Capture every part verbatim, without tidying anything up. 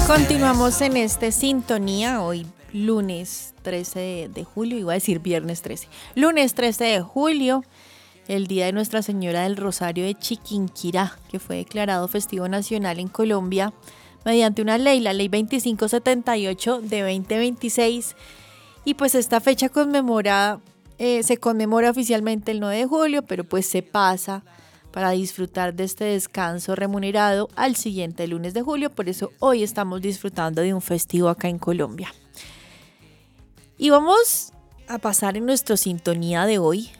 Continuamos en este sintonía, hoy lunes trece de, de julio, iba a decir viernes trece, lunes trece de julio, el día de Nuestra Señora del Rosario de Chiquinquirá, que fue declarado festivo nacional en Colombia mediante una ley, la ley veinticinco setenta y ocho de veinte veintiséis, y pues esta fecha conmemora, eh, se conmemora oficialmente el nueve de julio, pero pues se pasa para disfrutar de este descanso remunerado al siguiente lunes de julio. Por eso hoy estamos disfrutando de un festivo acá en Colombia. Y vamos a pasar en nuestra sintonía de hoy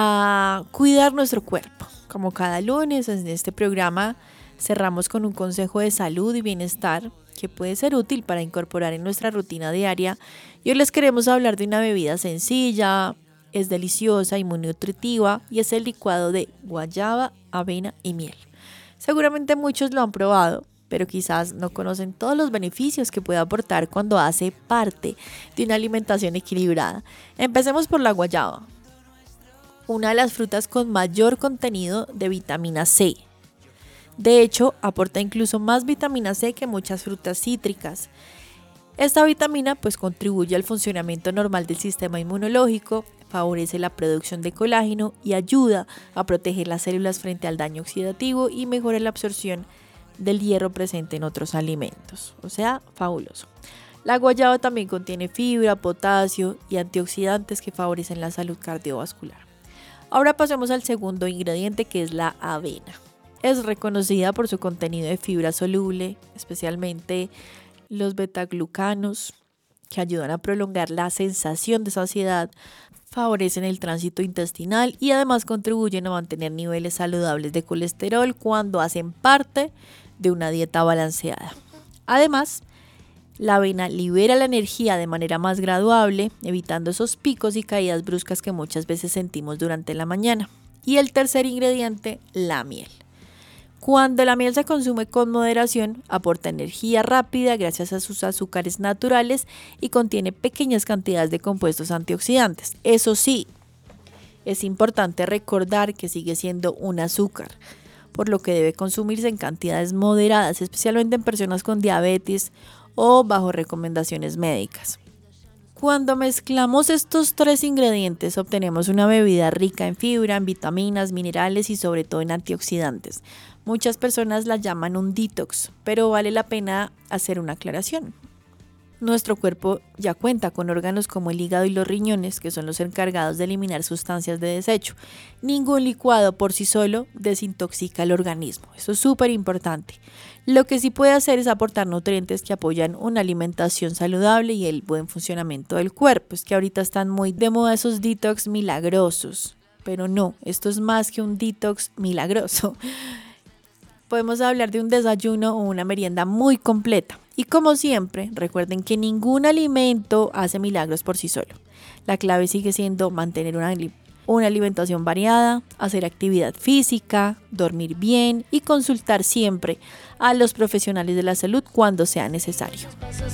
a cuidar nuestro cuerpo. Como cada lunes en este programa cerramos con un consejo de salud y bienestar que puede ser útil para incorporar en nuestra rutina diaria. Y hoy les queremos hablar de una bebida sencilla, es deliciosa y muy nutritiva, y es el licuado de guayaba, avena y miel. Seguramente muchos lo han probado, pero quizás no conocen todos los beneficios que puede aportar cuando hace parte de una alimentación equilibrada. Empecemos por la guayaba, una de las frutas con mayor contenido de vitamina C. De hecho, aporta incluso más vitamina C que muchas frutas cítricas. Esta vitamina pues contribuye al funcionamiento normal del sistema inmunológico, favorece la producción de colágeno y ayuda a proteger las células frente al daño oxidativo y mejora la absorción del hierro presente en otros alimentos. O sea, fabuloso. La guayaba también contiene fibra, potasio y antioxidantes que favorecen la salud cardiovascular. Ahora pasemos al segundo ingrediente, que es la avena. Es reconocida por su contenido de fibra soluble, especialmente los betaglucanos, que ayudan a prolongar la sensación de saciedad, favorecen el tránsito intestinal y además contribuyen a mantener niveles saludables de colesterol cuando hacen parte de una dieta balanceada. Además, la avena libera la energía de manera más graduable, evitando esos picos y caídas bruscas que muchas veces sentimos durante la mañana. Y el tercer ingrediente, la miel. Cuando la miel se consume con moderación, aporta energía rápida gracias a sus azúcares naturales y contiene pequeñas cantidades de compuestos antioxidantes. Eso sí, es importante recordar que sigue siendo un azúcar, por lo que debe consumirse en cantidades moderadas, especialmente en personas con diabetes o bajo recomendaciones médicas. Cuando mezclamos estos tres ingredientes, obtenemos una bebida rica en fibra, en vitaminas, minerales y sobre todo en antioxidantes. Muchas personas la llaman un detox, pero vale la pena hacer una aclaración. Nuestro cuerpo ya cuenta con órganos como el hígado y los riñones, que son los encargados de eliminar sustancias de desecho. Ningún licuado por sí solo desintoxica el organismo. Eso es súper importante. Lo que sí puede hacer es aportar nutrientes que apoyan una alimentación saludable y el buen funcionamiento del cuerpo. Es que ahorita están muy de moda esos detox milagrosos, pero no, esto es más que un detox milagroso. Podemos hablar de un desayuno o una merienda muy completa. Y como siempre, recuerden que ningún alimento hace milagros por sí solo. La clave sigue siendo mantener una, una alimentación variada, hacer actividad física, dormir bien y consultar siempre a los profesionales de la salud cuando sea necesario.